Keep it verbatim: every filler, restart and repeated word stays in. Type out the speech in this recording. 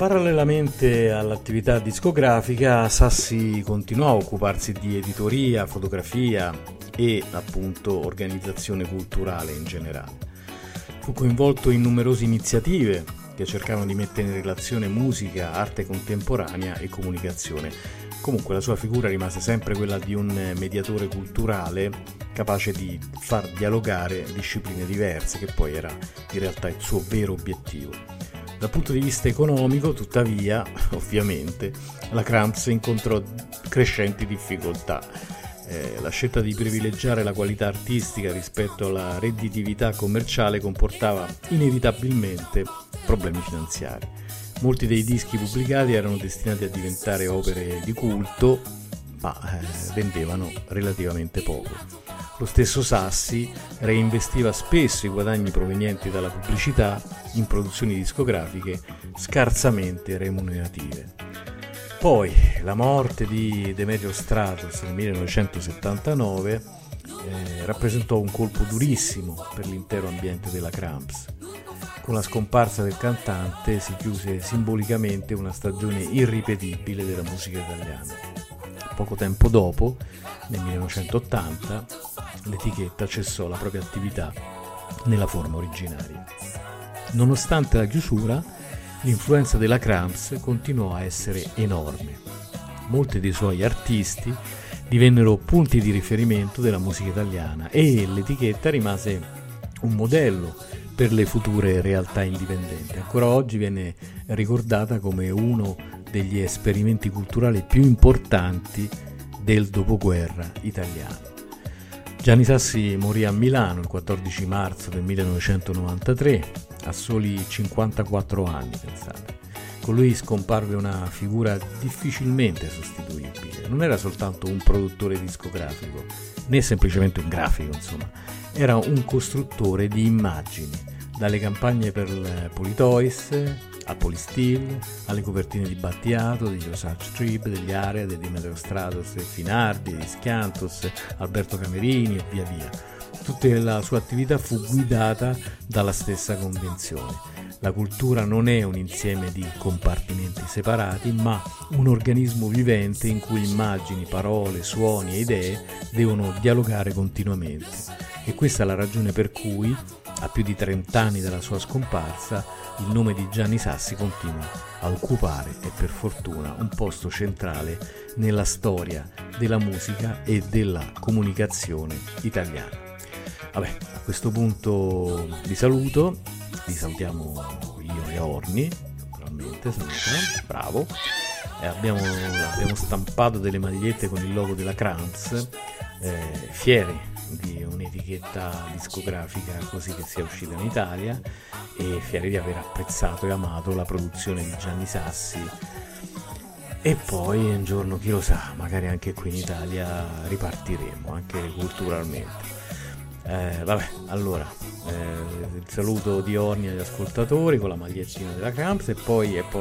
Parallelamente all'attività discografica, Sassi continuò a occuparsi di editoria, fotografia e appunto organizzazione culturale in generale. Fu coinvolto in numerose iniziative che cercavano di mettere in relazione musica, arte contemporanea e comunicazione. Comunque la sua figura rimase sempre quella di un mediatore culturale capace di far dialogare discipline diverse, che poi era in realtà il suo vero obiettivo. Dal punto di vista economico, tuttavia, ovviamente, la Cramps incontrò crescenti difficoltà. Eh, la scelta di privilegiare la qualità artistica rispetto alla redditività commerciale comportava inevitabilmente problemi finanziari. Molti dei dischi pubblicati erano destinati a diventare opere di culto, ma eh, vendevano relativamente poco. Lo stesso Sassi reinvestiva spesso i guadagni provenienti dalla pubblicità in produzioni discografiche scarsamente remunerative. Poi la morte di Demetrio Stratos nel millenovecentosettantanove eh, rappresentò un colpo durissimo per l'intero ambiente della Cramps. Con la scomparsa del cantante si chiuse simbolicamente una stagione irripetibile della musica italiana. Poco tempo dopo, nel millenovecentottanta, l'etichetta cessò la propria attività nella forma originaria. Nonostante la chiusura, l'influenza della Cramps continuò a essere enorme. Molti dei suoi artisti divennero punti di riferimento della musica italiana e l'etichetta rimase un modello per le future realtà indipendenti. Ancora oggi viene ricordata come uno degli esperimenti culturali più importanti del dopoguerra italiano. Gianni Sassi morì a Milano il quattordici marzo del millenovecentonovantatré, a soli cinquantaquattro anni, pensate. Con lui scomparve una figura difficilmente sostituibile. Non era soltanto un produttore discografico, né semplicemente un grafico, insomma. Era un costruttore di immagini, dalle campagne per il Politoys a Polysteel, alle copertine di Battiato, degli Osage Trip, degli Area, dei Demetrio Stratos, dei Finardi, dei Schiantos, Alberto Camerini e via via. Tutta la sua attività fu guidata dalla stessa convinzione. La cultura non è un insieme di compartimenti separati, ma un organismo vivente in cui immagini, parole, suoni e idee devono dialogare continuamente. E questa è la ragione per cui, a più di trent'anni dalla sua scomparsa, il nome di Gianni Sassi continua a occupare, e per fortuna, un posto centrale nella storia della musica e della comunicazione italiana. Vabbè, a questo punto vi saluto, vi salutiamo io e Orni, naturalmente, saluta, bravo. E abbiamo, abbiamo stampato delle magliette con il logo della Cramps, eh, fieri di un'etichetta discografica così che sia uscita in Italia, e fieri di aver apprezzato e amato la produzione di Gianni Sassi. E poi un giorno, chi lo sa, magari anche qui in Italia ripartiremo anche culturalmente. Eh, vabbè, allora eh, il saluto di Orni agli ascoltatori con la magliettina della Cramps, e poi, e poi